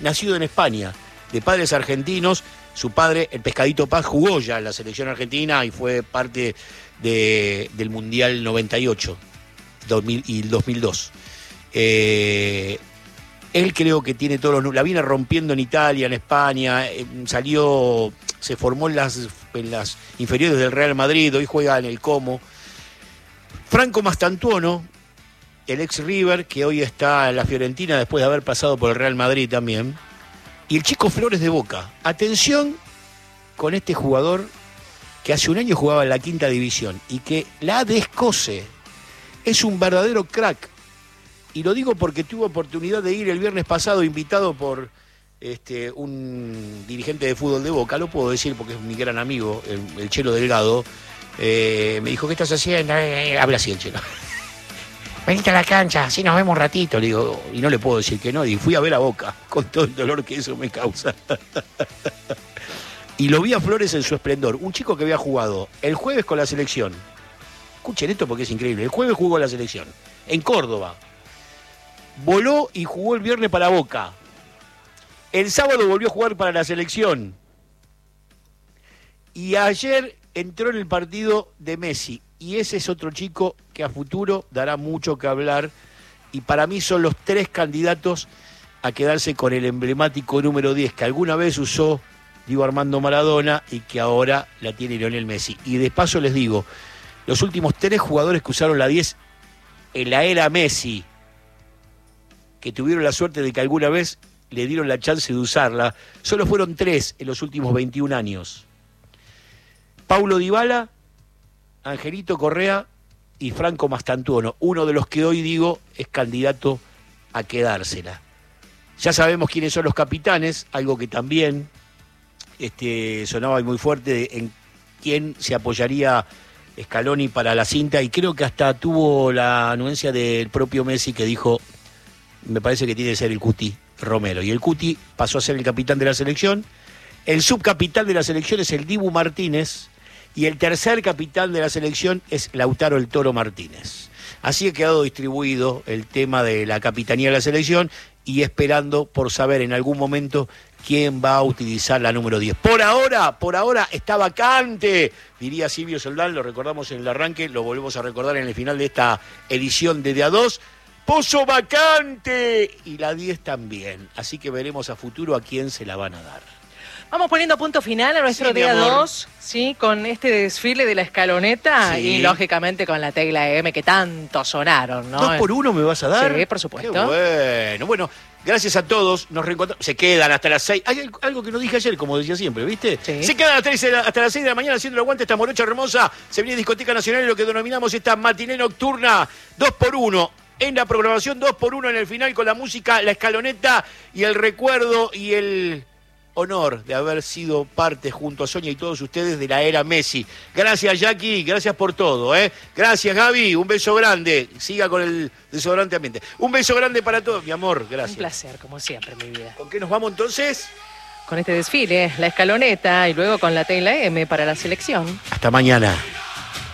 nacido en España, de padres argentinos. Su padre, el Pescadito Paz, jugó ya en la selección argentina y fue parte del Mundial 98 y el 2002. Él creo que tiene todos los... La viene rompiendo en Italia, en España, se formó en las inferiores del Real Madrid, hoy juega en el Como. Franco Mastantuono, el ex River, que hoy está en la Fiorentina después de haber pasado por el Real Madrid también. Y el Chico Flores de Boca. Atención con este jugador que hace un año jugaba en la quinta división y que la descoce. Es un verdadero crack. Y lo digo porque tuve oportunidad de ir el viernes pasado, invitado por un dirigente de fútbol de Boca. Lo puedo decir porque es mi gran amigo, el Chelo Delgado. Me dijo, ¿qué estás haciendo? Habla así el Chelo. Venite a la cancha, así nos vemos un ratito. Le digo, y no le puedo decir que no. Y fui a ver a Boca, con todo el dolor que eso me causa. Y lo vi a Flores en su esplendor. Un chico que había jugado el jueves con la selección. Escuchen esto porque es increíble. El jueves jugó la selección, en Córdoba. Voló y jugó el viernes para Boca. El sábado volvió a jugar para la selección. Y ayer entró en el partido de Messi. Y ese es otro chico que a futuro dará mucho que hablar. Y para mí son los 3 candidatos a quedarse con el emblemático número 10 que alguna vez usó Diego Armando Maradona y que ahora la tiene Lionel Messi. Y de paso les digo, los últimos 3 jugadores que usaron la 10 en la era Messi, que tuvieron la suerte de que alguna vez le dieron la chance de usarla, solo fueron 3 en los últimos 21 años. Paulo Dybala, Angelito Correa y Franco Mastantuono, uno de los que hoy digo es candidato a quedársela. Ya sabemos quiénes son los capitanes, algo que también sonaba muy fuerte en quién se apoyaría Scaloni para la cinta, y creo que hasta tuvo la anuencia del propio Messi que dijo, me parece que tiene que ser el Cuti Romero, y el Cuti pasó a ser el capitán de la selección. El subcapitán de la selección es el Dibu Martínez, y el tercer capitán de la selección es Lautaro el Toro Martínez. Así ha quedado distribuido el tema de la capitanía de la selección y esperando por saber en algún momento quién va a utilizar la número 10. Por ahora está vacante, diría Silvio Soldán, lo recordamos en el arranque, lo volvemos a recordar en el final de esta edición de A2. Pozo vacante y la 10 también. Así que veremos a futuro a quién se la van a dar. Vamos poniendo punto final a nuestro día 2, ¿sí? Con este desfile de la escaloneta y lógicamente con la tecla M que tanto sonaron, ¿no? 2 por 1 me vas a dar. Sí, por supuesto. Qué bueno. Gracias a todos, nos reencontramos. Se quedan hasta las 6. Hay algo que no dije ayer, como decía siempre, ¿viste? Sí. Se quedan hasta las 6 de la mañana haciendo el aguante esta morocha hermosa. Se viene Discoteca Nacional, lo que denominamos esta matiné nocturna 2 por 1. En la programación 2 por 1 en el final con la música, la escaloneta y el recuerdo y el honor de haber sido parte junto a Sonia y todos ustedes de la era Messi. Gracias, Jackie, gracias por todo, ¿eh? Gracias, Gaby, un beso grande. Siga con el desodorante ambiente. Un beso grande para todos, mi amor, gracias. Un placer, como siempre, mi vida. ¿Con qué nos vamos entonces? Con este desfile, la escaloneta y luego con la tecla M para la selección. Hasta mañana.